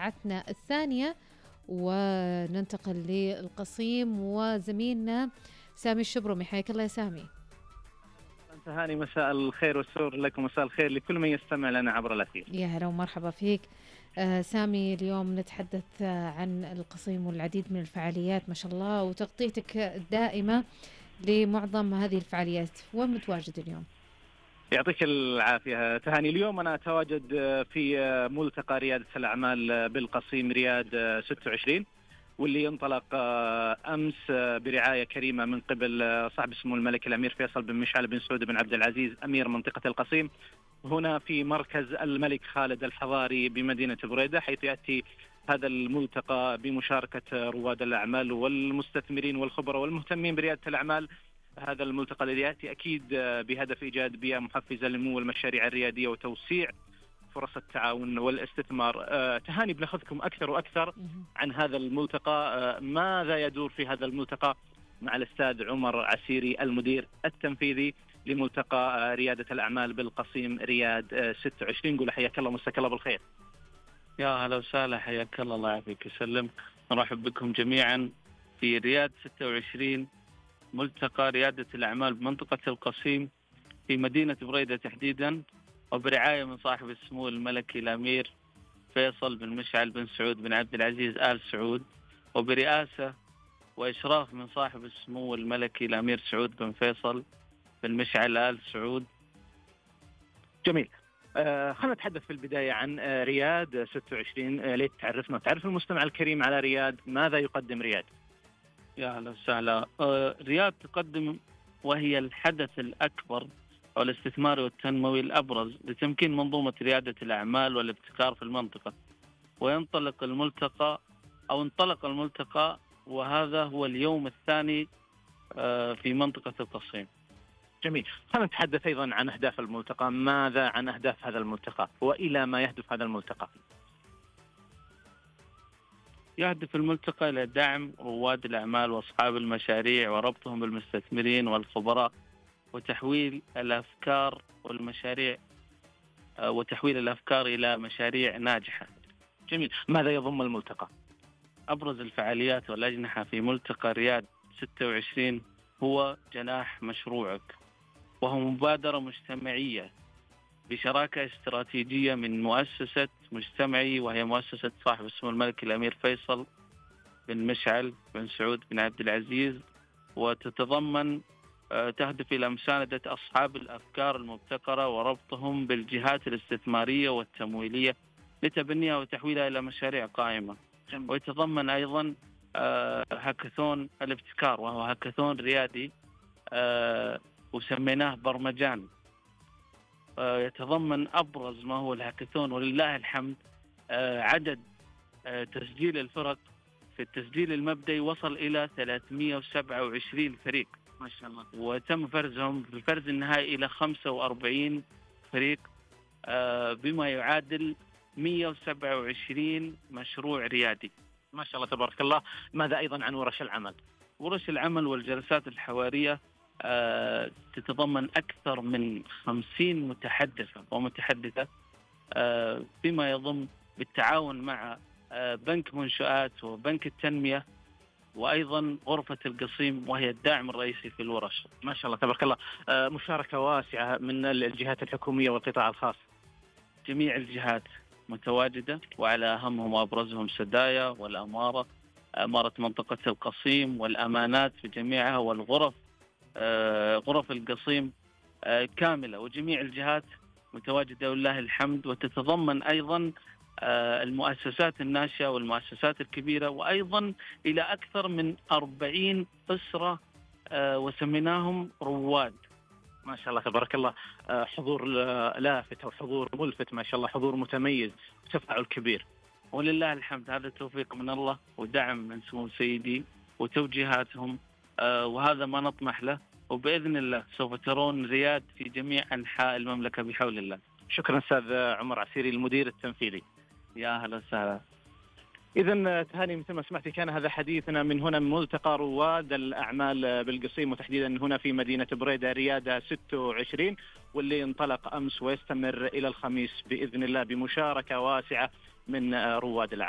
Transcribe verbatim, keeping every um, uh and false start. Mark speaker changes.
Speaker 1: ساعتنا الثانية، وننتقل للقصيم وزميلنا سامي الشبرمي. حياك الله يا سامي.
Speaker 2: أنت هاني، مساء الخير والسرور لكم، مساء الخير لكل من يستمع لنا عبر الأثير.
Speaker 1: يا هلا ومرحبا فيك. آه سامي، اليوم نتحدث عن القصيم والعديد من الفعاليات ما شاء الله، وتغطيتك الدائمة لمعظم هذه الفعاليات. وين متواجد اليوم؟
Speaker 2: يعطيك العافية تهاني. اليوم أنا أتواجد في ملتقى ريادة الأعمال بالقصيم رياد ستة وعشرين، واللي انطلق أمس برعاية كريمة من قبل صاحب سمو الملك الأمير فيصل بن مشعل بن سعود بن عبد العزيز أمير منطقة القصيم، هنا في مركز الملك خالد الحضاري بمدينة بريدة، حيث يأتي هذا الملتقى بمشاركة رواد الأعمال والمستثمرين والخبراء والمهتمين بريادة الأعمال. هذا الملتقى الذي يأتي أكيد بهدف إيجاد بيئة محفزة لنمو المشاريع الريادية وتوسيع فرص التعاون والاستثمار. آه تهاني، بناخذكم أكثر وأكثر عن هذا الملتقى. آه ماذا يدور في هذا الملتقى مع الأستاذ عمر عسيري المدير التنفيذي لملتقى آه ريادة الأعمال بالقصيم رياد آه ستة وعشرين. نقول حياك الله ومساك الله بالخير.
Speaker 3: يا هلا وسهلا، حياك الله، الله يعافيك ويسلم. نرحب بكم جميعا في رياد ستة وعشرين، ملتقى ريادة الأعمال بمنطقة القصيم في مدينة بريدة تحديدا، وبرعاية من صاحب السمو الملكي الأمير فيصل بن مشعل بن سعود بن عبد العزيز آل سعود، وبرئاسة وإشراف من صاحب السمو الملكي الأمير سعود بن فيصل بن مشعل آل سعود.
Speaker 2: جميل. آه خلينا نتحدث في البداية عن آه رياد ستة وعشرين. آه ليت تعرفنا تعرف المستمع الكريم على رياد، ماذا يقدم رياد؟
Speaker 3: يا هلا وسهلا. آه رياد تقدم، وهي الحدث الأكبر أو الاستثماري والتنموي الأبرز لتمكين منظومة ريادة الأعمال والابتكار في المنطقة. وينطلق الملتقى أو انطلق الملتقى وهذا هو اليوم الثاني في منطقة القصيم.
Speaker 2: جميل. خلينا نتحدث أيضا عن أهداف الملتقى. ماذا عن أهداف هذا الملتقى وإلى ما يهدف هذا الملتقى؟
Speaker 3: يهدف الملتقى إلى دعم رواد الأعمال وأصحاب المشاريع وربطهم بالمستثمرين والخبراء، وتحويل الأفكار والمشاريع وتحويل الأفكار إلى مشاريع ناجحة.
Speaker 2: جميل. ماذا يضم الملتقى؟
Speaker 3: أبرز الفعاليات والأجنحة في ملتقى رياد ستة وعشرين هو جناح مشروعك، وهو مبادرة مجتمعية بشراكة استراتيجية من مؤسسة مجتمعي، وهي مؤسسة صاحب السمو الملكي الأمير فيصل بن مشعل بن سعود بن عبد العزيز، وتتضمن تهدف إلى مساندة أصحاب الأفكار المبتكرة وربطهم بالجهات الاستثمارية والتمويلية لتبنيها وتحويلها إلى مشاريع قائمة. ويتضمن أيضا هاكاثون الابتكار، وهو هاكاثون ريادي وسميناه برمجان. يتضمن أبرز ما هو الهاكاثون ولله الحمد عدد تسجيل الفرق في التسجيل المبدئي وصل إلى ثلاثمئة وسبعة وعشرين فريق
Speaker 2: ما شاء الله،
Speaker 3: وتم فرزهم في الفرز النهائي إلى خمسة وأربعين فريق، بما يعادل مئة وسبعة وعشرين مشروع ريادي.
Speaker 2: ما شاء الله تبارك الله. ماذا أيضا عن ورش العمل؟
Speaker 3: ورش العمل والجلسات الحوارية تتضمن أكثر من خمسين متحدثة ومتحدثة، بما يضم بالتعاون مع بنك منشآت وبنك التنمية وأيضا غرفة القصيم، وهي الداعم الرئيسي في الورش.
Speaker 2: ما شاء الله تبارك الله. مشاركة واسعة من الجهات الحكومية والقطاع الخاص.
Speaker 3: جميع الجهات متواجدة، وعلى أهمهم وأبرزهم سدايا والأمارة، أمارة منطقة القصيم والأمانات بجميعها، والغرف غرف القصيم كاملة، وجميع الجهات متواجدة ولله الحمد. وتتضمن أيضا المؤسسات الناشئة والمؤسسات الكبيرة، وأيضا إلى أكثر من أربعين أسرة وسميناهم رواد.
Speaker 2: ما شاء الله تبارك الله. حضور لافت أو حضور ملفت، ما شاء الله، حضور متميز وتفاعل كبير
Speaker 3: ولله الحمد. هذا توفيق من الله ودعم من سمو سيدي وتوجيهاتهم، وهذا ما نطمح له، وبإذن الله سوف ترون رياد في جميع أنحاء المملكة بحول الله.
Speaker 2: شكرا أستاذ عمر عسيري المدير التنفيذي.
Speaker 3: يا هلا وسهلا.
Speaker 2: إذن تهاني، مثل ما سمعتي كان هذا حديثنا من هنا من ملتقى رواد الأعمال بالقصيم، وتحديدا هنا في مدينة بريدة ريادة ستة وعشرين، واللي انطلق أمس ويستمر إلى الخميس بإذن الله بمشاركة واسعة من رواد الأعمال.